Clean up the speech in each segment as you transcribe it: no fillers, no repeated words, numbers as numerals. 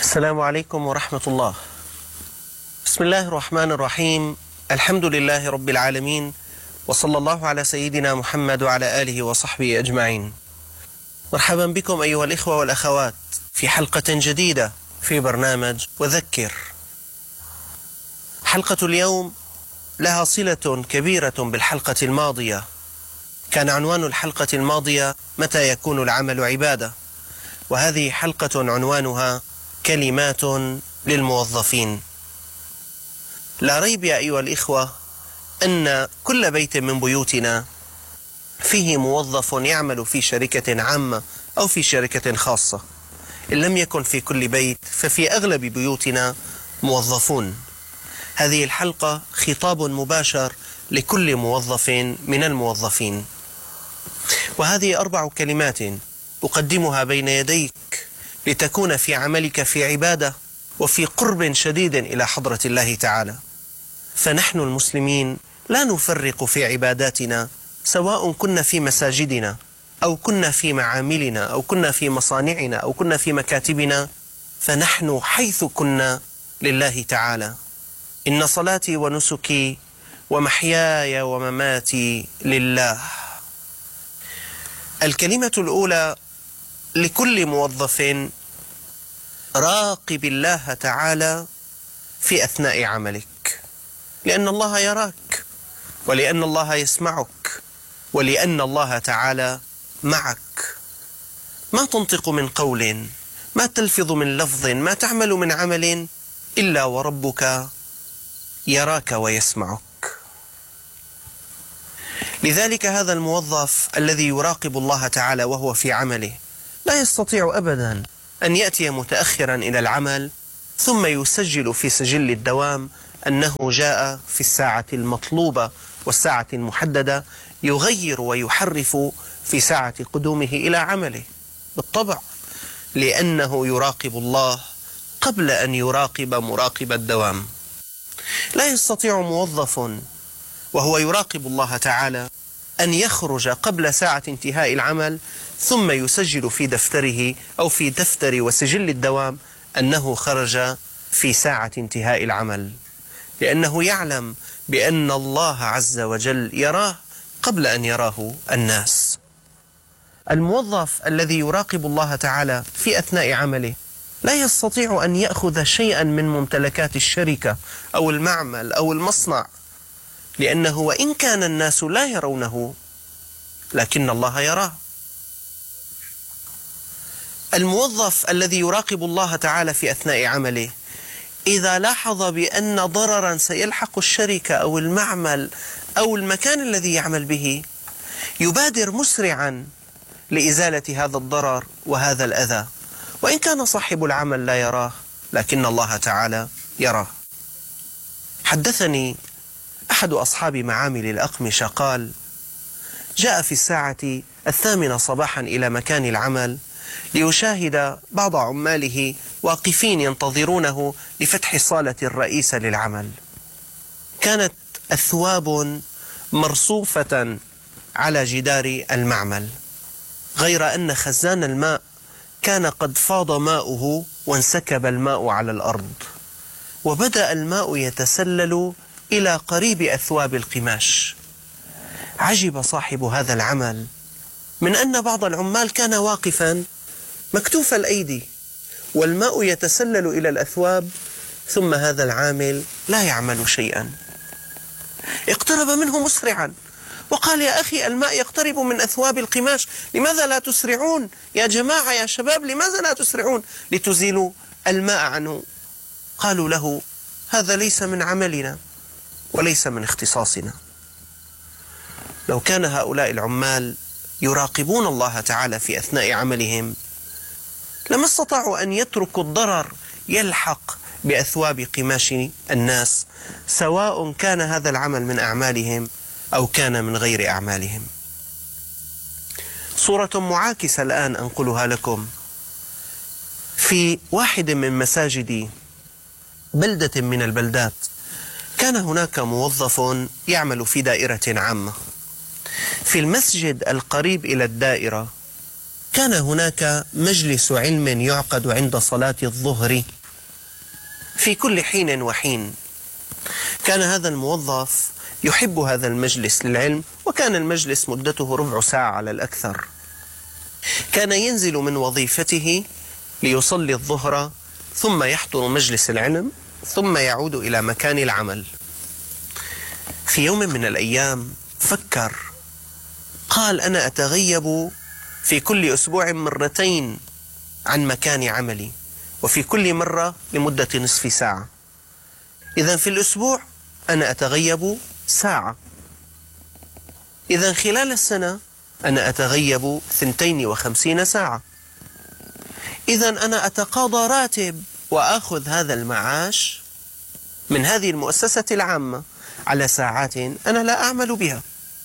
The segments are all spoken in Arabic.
السلام عليكم ورحمة الله. بسم الله الرحمن الرحيم. الحمد لله رب العالمين، وصلى الله على سيدنا محمد وعلى آله وصحبه أجمعين. مرحبا بكم أيها الإخوة والأخوات في حلقة جديدة في برنامج وذكر. حلقة اليوم لها صلة كبيرة بالحلقة الماضية. كان عنوان الحلقة الماضية متى يكون العمل عبادة، وهذه حلقة عنوانها كلمات للموظفين. لا ريب يا أيها الإخوة أن كل بيت من بيوتنا فيه موظف يعمل في شركة عامة أو في شركة خاصة. إن لم يكن في كل بيت ففي أغلب بيوتنا موظفون. هذه الحلقة خطاب مباشر لكل موظف من الموظفين، وهذه 4 كلمات أقدمها بين يديك لتكون في عملك في عبادة وفي قرب شديد إلى حضرة الله تعالى. فنحن المسلمين لا نفرق في عباداتنا، سواء كنا في مساجدنا أو كنا في معاملنا أو كنا في مصانعنا أو كنا في مكاتبنا، فنحن حيث كنا لله تعالى. إن صلاتي ونسكي ومحياي ومماتي لله. الكلمة الأولى لكل موظف: راقب الله تعالى في أثناء عملك، لأن الله يراك، ولأن الله يسمعك، ولأن الله تعالى معك. ما تنطق من قول، ما تلفظ من لفظ، ما تعمل من عمل إلا وربك يراك ويسمعك. لذلك هذا الموظف الذي يراقب الله تعالى وهو في عمله لا يستطيع أبدا أن يأتي متأخرا إلى العمل ثم يسجل في سجل الدوام أنه جاء في الساعة المطلوبة والساعة المحددة، يغير ويحرف في ساعة قدومه إلى عمله. بالطبع، لأنه يراقب الله قبل أن يراقب مراقب الدوام. لا يستطيع موظف وهو يراقب الله تعالى أن يخرج قبل ساعة انتهاء العمل ثم يسجل في دفتره أو في دفتر وسجل الدوام أنه خرج في ساعة انتهاء العمل، لأنه يعلم بأن الله عز وجل يراه قبل أن يراه الناس. الموظف الذي يراقب الله تعالى في أثناء عمله لا يستطيع أن يأخذ شيئا من ممتلكات الشركة أو المعمل أو المصنع، لأنه وإن كان الناس لا يرونه لكن الله يراه. الموظف الذي يراقب الله تعالى في أثناء عمله إذا لاحظ بأن ضررا سيلحق الشركة أو المعمل أو المكان الذي يعمل به، يبادر مسرعا لإزالة هذا الضرر وهذا الأذى، وإن كان صاحب العمل لا يراه لكن الله تعالى يراه. حدثني أحد أصحاب معامل الأقمشة قال: جاء في الساعة 8 صباحا إلى مكان العمل ليشاهد بعض عماله واقفين ينتظرونه لفتح الصالة الرئيسة للعمل. كانت أثواب مرصوفة على جدار المعمل، غير أن خزان الماء كان قد فاض ماؤه وانسكب الماء على الأرض، وبدأ الماء يتسلل إلى قريب أثواب القماش. عجب صاحب هذا العمل من أن بعض العمال كان واقفا مكتوف الأيدي والماء يتسلل إلى الأثواب، ثم هذا العامل لا يعمل شيئا. اقترب منه مسرعا وقال: يا أخي، الماء يقترب من أثواب القماش، لماذا لا تسرعون يا جماعة يا شباب؟ لماذا لا تسرعون لتزيلوا الماء عنه؟ قالوا له: هذا ليس من عملنا وليس من اختصاصنا. لو كان هؤلاء العمال يراقبون الله تعالى في أثناء عملهم لما استطاعوا أن يتركوا الضرر يلحق بأثواب قماش الناس، سواء كان هذا العمل من أعمالهم أو كان من غير أعمالهم. صورة معاكسة الآن أنقلها لكم. في واحد من مساجد بلدة من البلدات كان هناك موظف يعمل في دائرة عامة. في المسجد القريب إلى الدائرة كان هناك مجلس علم يعقد عند صلاة الظهر في كل حين وحين. كان هذا الموظف يحب هذا المجلس للعلم، وكان المجلس مدته ربع ساعة على الأكثر. كان ينزل من وظيفته ليصلي الظهر، ثم يحضر مجلس العلم، ثم يعود إلى مكان العمل. في يوم من الأيام فكر، قال: أنا أتغيب في كل أسبوع مرتين عن مكان عملي، وفي كل مرة لمدة نصف ساعة. إذن في الأسبوع أنا أتغيب ساعة، إذن خلال السنة أنا أتغيب 52 ساعة. إذن أنا أتقاضى راتب وأخذ هذا المعاش من هذه المؤسسة العامة على ساعات أنا لا أعمل بها.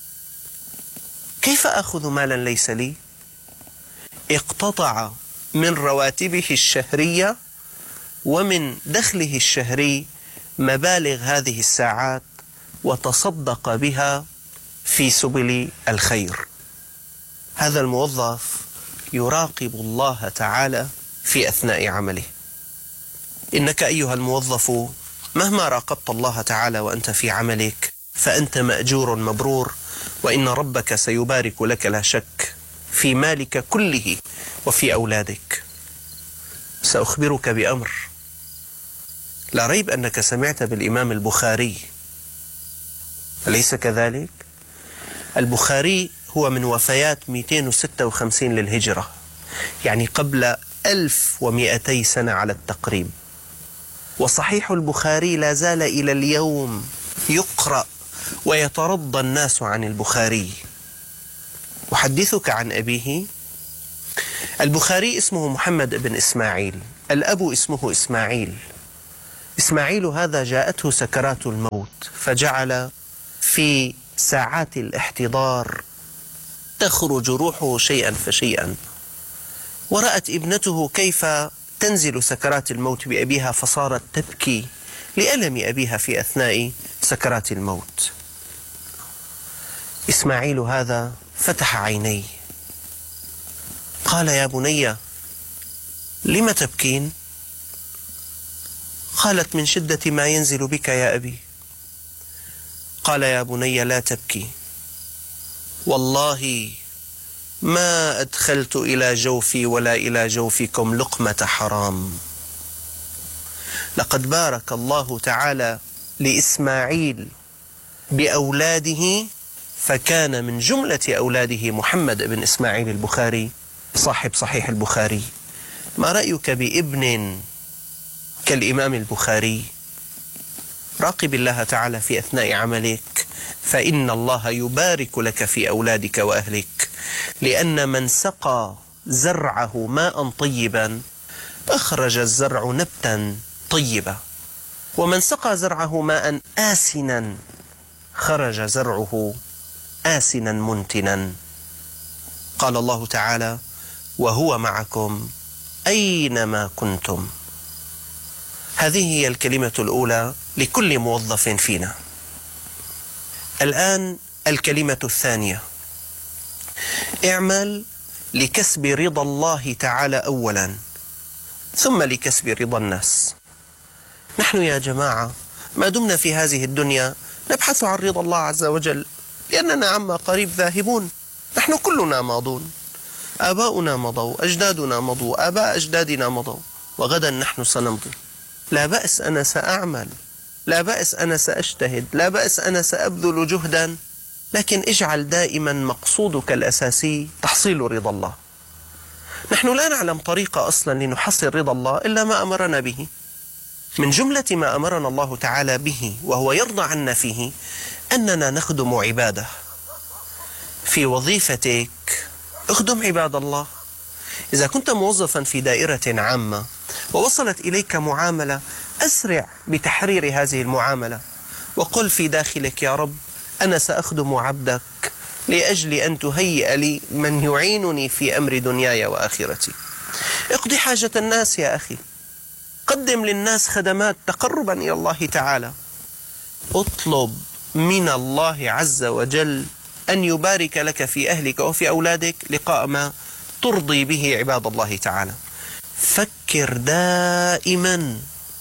كيف أخذ مالا ليس لي؟ اقتطع من رواتبه الشهرية ومن دخله الشهري مبالغ هذه الساعات وتصدق بها في سبل الخير. هذا الموظف يراقب الله تعالى في أثناء عمله. إنك أيها الموظف مهما راقبت الله تعالى وأنت في عملك فأنت مأجور مبرور، وإن ربك سيبارك لك لا شك في مالك كله وفي أولادك. سأخبرك بأمر، لا ريب أنك سمعت بالإمام البخاري، أليس كذلك؟ البخاري هو من وفيات 256 للهجرة، يعني قبل 1200 سنة على التقريب. وصحيح البخاري لا زال إلى اليوم يقرأ ويترضى الناس عن البخاري. أحدثك عن أبيه. البخاري اسمه محمد بن إسماعيل، الأب اسمه إسماعيل. إسماعيل هذا جاءته سكرات الموت، فجعل في ساعات الاحتضار تخرج روحه شيئا فشيئا، ورأت ابنته كيف تنزل سكرات الموت بأبيها، فصارت تبكي لألم أبيها في أثناء سكرات الموت. إسماعيل هذا فتح عينيه، قال: يا بني لم تبكين؟ قالت: من شدة ما ينزل بك يا أبي. قال: يا بني لا تبكي، والله ما أدخلت إلى جوفي ولا إلى جوفكم لقمة حرام. لقد بارك الله تعالى لإسماعيل بأولاده، فكان من جملة أولاده محمد بن إسماعيل البخاري صاحب صحيح البخاري. ما رأيك بابن كالإمام البخاري؟ راقب الله تعالى في أثناء عملك، فإن الله يبارك لك في أولادك وأهلك، لأن من سقى زرعه ماء طيبا أخرج الزرع نبتا طيبا، ومن سقى زرعه ماء آسنا خرج زرعه آسنا منتنا. قال الله تعالى: وهو معكم أينما كنتم. هذه هي الكلمة الأولى لكل موظف فينا. الآن الكلمة الثانية: اعمل لكسب رضا الله تعالى أولا، ثم لكسب رضا الناس. نحن يا جماعة ما دمنا في هذه الدنيا نبحث عن رضا الله عز وجل، لأننا عما قريب ذاهبون. نحن كلنا ماضون، آباؤنا مضوا، أجدادنا مضوا، آباء أجدادنا مضوا، وغدا نحن سنمضي. لا بأس أنا سأعمل، لا بأس أنا سأجتهد، لا بأس أنا سأبذل جهدا، لكن اجعل دائما مقصودك الأساسي تحصيل رضا الله. نحن لا نعلم طريقة أصلا لنحصل رضا الله إلا ما أمرنا به. من جملة ما أمرنا الله تعالى به وهو يرضى عنا فيه أننا نخدم عباده. في وظيفتك اخدم عباد الله. إذا كنت موظفا في دائرة عامة ووصلت إليك معاملة، أسرع بتحرير هذه المعاملة، وقل في داخلك: يا رب أنا سأخدم عبدك لأجل أن تهيئ لي من يعينني في أمر دنياي وآخرتي. اقضي حاجة الناس يا أخي، قدم للناس خدمات تقربا إلى الله تعالى. اطلب من الله عز وجل أن يبارك لك في أهلك وفي أولادك لقاء ما ترضي به عباد الله تعالى. فكر دائما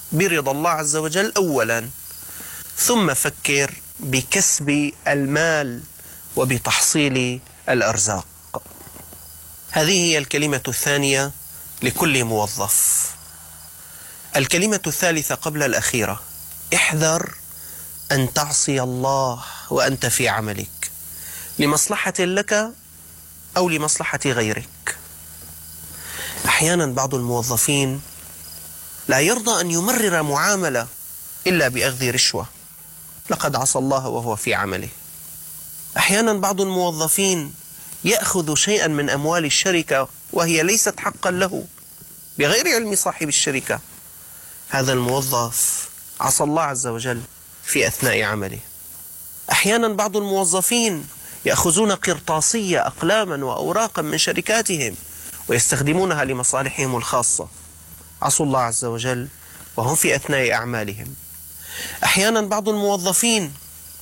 برضا الله عز وجل أولا، ثم فكر بكسب المال وبتحصيل الأرزاق. هذه هي الكلمة الثانية لكل موظف. الكلمة الثالثة قبل الأخيرة: احذر أن تعصي الله وأنت في عملك، لمصلحة لك أو لمصلحة غيرك. أحيانا بعض الموظفين لا يرضى أن يمرر معاملة إلا بأخذ رشوة، لقد عصى الله وهو في عمله. أحيانا بعض الموظفين يأخذ شيئا من أموال الشركة وهي ليست حقا له بغير علم صاحب الشركة. هذا الموظف عصى الله عز وجل في أثناء عمله. أحيانا بعض الموظفين يأخذون قرطاسية، أقلاما وأوراقا من شركاتهم ويستخدمونها لمصالحهم الخاصة، عصوا الله عز وجل وهم في أثناء أعمالهم. أحيانا بعض الموظفين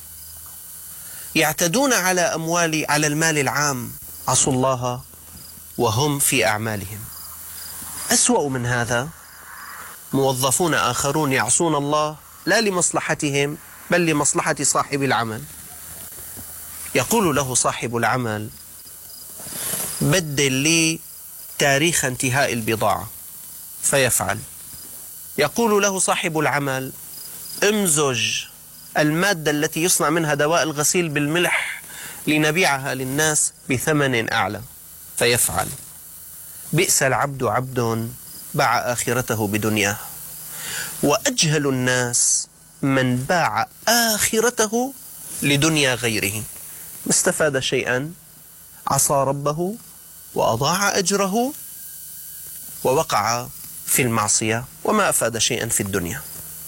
يعتدون على المال العام، عصوا الله وهم في أعمالهم. أسوأ من هذا موظفون آخرون يعصون الله لا لمصلحتهم بل لمصلحة صاحب العمل. يقول له صاحب العمل: بدل لي تاريخ انتهاء البضاعة، فيفعل. يقول له صاحب العمل: امزج المادة التي يصنع منها دواء الغسيل بالملح لنبيعها للناس بثمن أعلى، فيفعل. بئس العبد عبد باع آخرته بدنياه. وأجهل الناس من باع آخرته لدنيا غيره، ما استفاد شيئا، عصى ربه وأضاع أجره ووقع في المعصية وما أفاد شيئا في الدنيا.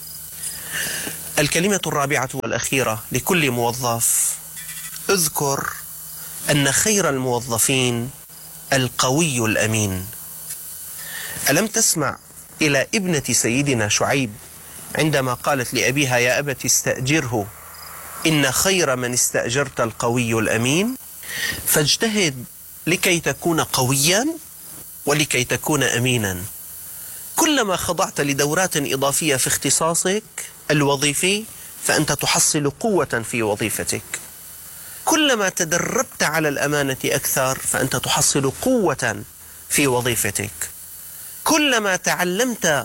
الكلمة الرابعة والأخيرة لكل موظف: اذكر أن خير الموظفين القوي الأمين. ألم تسمع إلى ابنة سيدنا شعيب عندما قالت لأبيها: يا أبت استأجره إن خير من استأجرت القوي الأمين؟ فاجتهد لكي تكون قويا ولكي تكون أمينا. كلما خضعت لدورات إضافية في اختصاصك الوظيفي فأنت تحصل قوة في وظيفتك. كلما تدربت على الأمانة أكثر فأنت تحصل قوة في وظيفتك. كلما تعلمت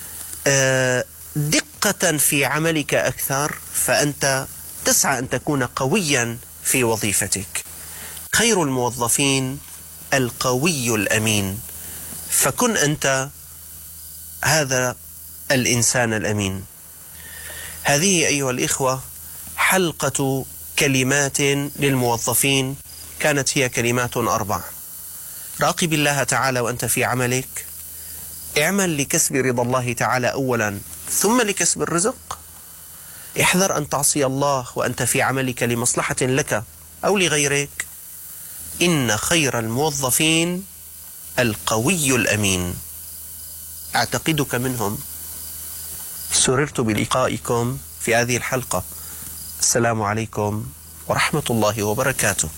دقة في عملك أكثر فأنت تسعى أن تكون قويا في وظيفتك. خير الموظفين القوي الأمين، فكن أنت هذا الإنسان الأمين. هذه أيها الإخوة حلقة كلمات للموظفين، كانت هي كلمات 4. راقب الله تعالى وأنت في عملك، اعمل لكسب رضا الله تعالى أولا ثم لكسب الرزق. احذر أن تعصي الله وأنت في عملك لمصلحة لك أو لغيرك. إن خير الموظفين القوي الأمين. أعتقدك منهم. سررت بلقائكم في هذه الحلقة. السلام عليكم ورحمة الله وبركاته.